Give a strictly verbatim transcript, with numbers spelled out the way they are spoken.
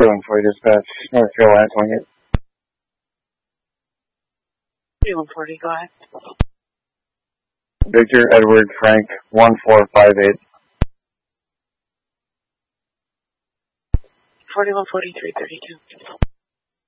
forty-one forty dispatch, North Carolina twenty-eight. forty-one forty, go ahead. Victor Edward Frank one four five eight. forty-one forty-three thirty-two.